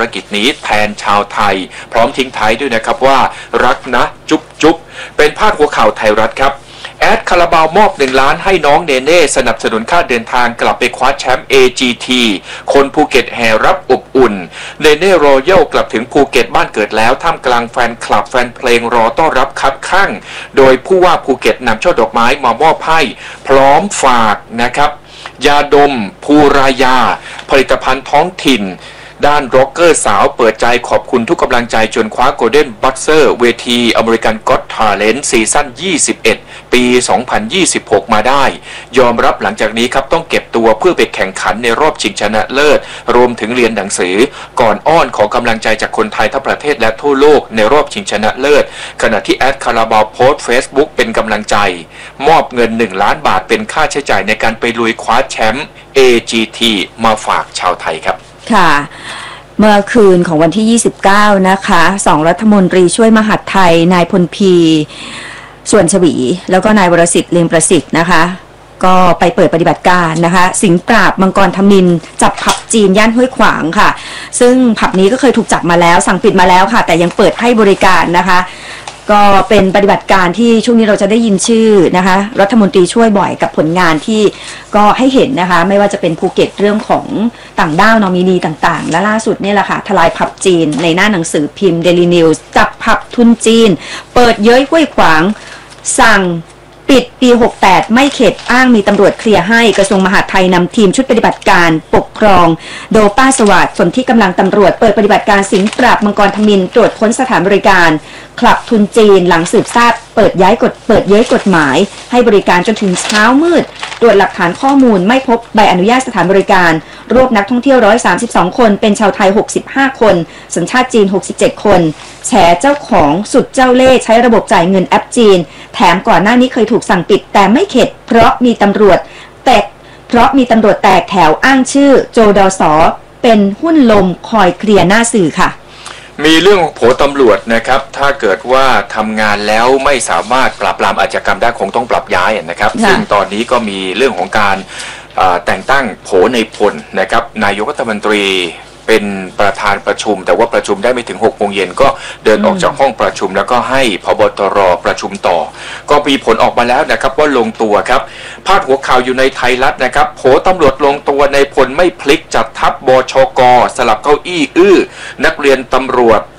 ารกิจนี้แทนชาวไทยพร้อมทิ้งท้ายด้วยนะครับว่ารักนะจุ๊บจุ๊บเป็นพาดหัวข่าวไทยรัฐครับแอดคาราบาวมอบ1 ล้านให้น้องเนเน่สนับสนุนค่าเดินทางกลับไปคว้าแชมป์ AGT คนภูเก็ตแห่รับอบอุ่นเนเน่รอยัลกลับถึงภูเก็ตบ้านเกิดแล้วท่ามกลางแฟนคลับแฟนเพลงรอต้อนรับคับข้างโดยผู้ว่าภูเก็ตนำช่อดอกไม้มามอบให้พร้อมฝากนะครับยาดมภูรายาผลิตภัณฑ์ท้องถิ่นด้านร็อกเกอร์สาวเปิดใจขอบคุณทุกกำลังใจจนคว้าโกลเด้นบัตเซอร์เวทีอเมริกันก็อตทาเลนต์ซีซั่น21 ปี 2026 มาได้ยอมรับหลังจากนี้ครับต้องเก็บตัวเพื่อไปแข่งขันในรอบชิงชนะเลิศรวมถึงเรียนหนังสือก่อนอ้อนขอกำลังใจจากคนไทยทั้งประเทศและทั่วโลกในรอบชิงชนะเลิศขณะที่แอดคาราบาวโพสต์ Facebook เป็นกำลังใจมอบเงิน1 ล้านบาทเป็นค่าใช้จ่ายในการไปลุยคว้าแชมป์ AGT มาฝากชาวไทยครับค่ะเมื่อคืนของวันที่29นะคะ2รัฐมนตรีช่วยมหาดไทยนายพลพีส่วนฉวีแล้วก็นายวรสิทธิ์เลียงประสิทธิ์นะคะก็ไปเปิดปฏิบัติการนะคะสิงห์ปราบมังกรทมิฬจับผับจีนย่านห้วยขวางค่ะซึ่งผับนี้ก็เคยถูกจับมาแล้วสั่งปิดมาแล้วค่ะแต่ยังเปิดให้บริการนะคะก็เป็นปฏิบัติการที่ช่วงนี้เราจะได้ยินชื่อนะคะรัฐมนตรีช่วยบ่อยกับผลงานที่ก็ให้เห็นนะคะไม่ว่าจะเป็นภูเก็ตเรื่องของต่างด้าวนอมินีต่างๆและล่าสุดนี่แหละค่ะทลายผับจีนในหน้าหนังสือพิมพ์ Daily News จับผับทุนจีนเปิดเย้ยห้วยขวางสั่งปิดปี68ไม่เข็ดอ้างมีตำรวจเคลียร์ให้กระทรวงมหาดไทยนำทีมชุดปฏิบัติการปกครองโดป้าสวัสดิ์ส่วนที่กำลังตำรวจเปิดปฏิบัติการสิงห์ปราบมังกรทมิฬตรวจค้นสถานบริการคลับทุนจีนหลังสืบทราบเปิดเย้ยกฎหมายให้บริการจนถึงเช้ามืดตรวจหลักฐานข้อมูลไม่พบใบอนุญาตสถานบริการรวบนักท่องเที่ยว132คนเป็นชาวไทย65คนสัญชาติจีน67คนแฉเจ้าของสุดเจ้าเล่ห์ใช้ระบบจ่ายเงินแอปจีนแถมก่อนหน้านี้เคยถูกสั่งปิดแต่ไม่เข็ดเพราะมีตำรวจแตกแถวอ้างชื่อโจดสเป็นหุ้นลมคอยเคลียร์หน้าสื่อค่ะมีเรื่องของโผตำรวจนะครับถ้าเกิดว่าทำงานแล้วไม่สามารถปราบปรามอาชญากรรมได้คงต้องปรับย้ายนะครับซึ่งตอนนี้ก็มีเรื่องของการแต่งตั้งโผในพลนะครับนายกรัฐมนตรีเป็นประธานประชุมแต่ว่าประชุมได้ไม่ถึง6 โมงเย็นก็เดินออกจากห้องประชุมแล้วก็ให้ผบตรประชุมต่อก็มีผลออกมาแล้วนะครับว่าลงตัวครับพาดหัวข่าวอยู่ในไทยรัฐนะครับโผตำรวจลงตัวในพลไม่พลิกจัดทัพบชก.สลับเก้าอี้นักเรียนตำรวจ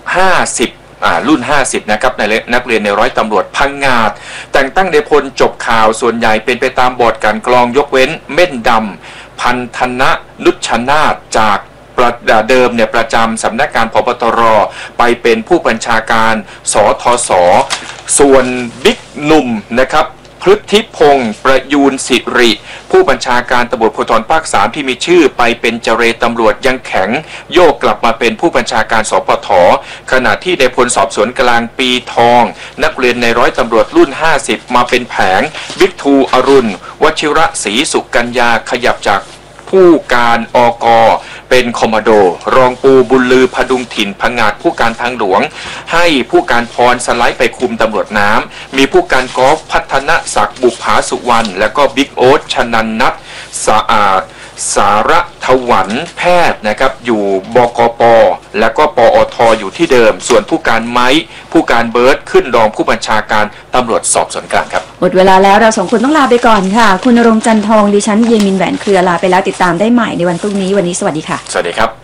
50รุ่น50นะครับในนักเรียนในร้อยตำรวจพังงาดแต่งตั้งในพลจบข่าวส่วนใหญ่เป็นไปตามบทการกรองยกเว้นเม่นดำพันธนะนุชนาถจากเดิมเนี่ยประจำสำนักงานผบตรไปเป็นผู้บัญชาการสทศส่วนบิ๊กหนุ่มนะครับพฤทธิพงศ์ประยูนสิริผู้บัญชาการตำรวจภูธรภาค3ที่มีชื่อไปเป็นเจรตำรวจยังแข็งโยกกลับมาเป็นผู้บัญชาการสปทขณะที่ในพลสอบสวนกลางปีทองนักเรียนในร้อยตำรวจรุ่น50มาเป็นแผงบิ๊กทูอรุณวชิระศรีสุกัญญาขยับจากผู้การอกเป็นคอมมานโดรองปูบุญลือพดุงถิ่นผงาดผู้การทางหลวงให้ผู้การพรสไลด์ไปคุมตำรวจน้ำมีผู้การกอล์ฟพัฒนศักดิ์บุภาสุวรรณและก็บิ๊กโอ๊ตชนันนัทสารถวันแพทย์นะครับอยู่บกป.และก็ปอท.อยู่ที่เดิมส่วนผู้การไม้ผู้การเบิร์ดขึ้นรองผู้บัญชาการตำรวจสอบสวนกลางครับหมดเวลาแล้วเรา2 คนต้องลาไปก่อนค่ะคุณณรงค์จันทองดิฉันเยมินแหวนเครือลาไปแล้วติดตามได้ใหม่ในวันพรุ่งนี้วันนี้สวัสดีค่ะสวัสดีครับ